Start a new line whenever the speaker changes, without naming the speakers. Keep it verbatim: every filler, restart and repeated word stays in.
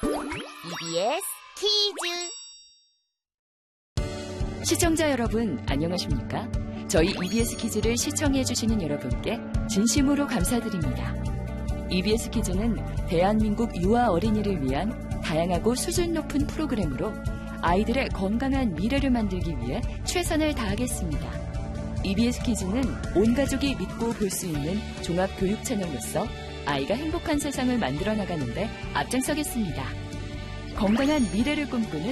이비에스 키즈.
시청자 여러분, 안녕하십니까? 저희 이비에스 키즈를 시청해주시는 여러분께 진심으로 감사드립니다. 이비에스 키즈는 대한민국 유아 어린이를 위한 다양하고 수준 높은 프로그램으로 아이들의 건강한 미래를 만들기 위해 최선을 다하겠습니다. 이비에스 키즈는 온 가족이 믿고 볼 수 있는 종합 교육 채널로서 아이가 행복한 세상을 만들어 나가는데 앞장서겠습니다. 건강한 미래를 꿈꾸는